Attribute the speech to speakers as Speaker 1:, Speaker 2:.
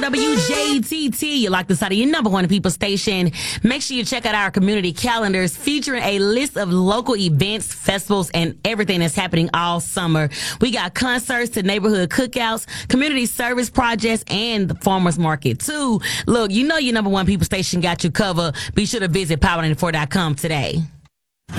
Speaker 1: WJTT. You like the side of your number one people station. Make sure you check out our community calendars featuring a list of local events, festivals, and everything that's happening all summer. We got concerts to neighborhood cookouts, community service projects, and the farmers market too. Look, you know your number one people station got you covered. Be sure to visit power94.com today.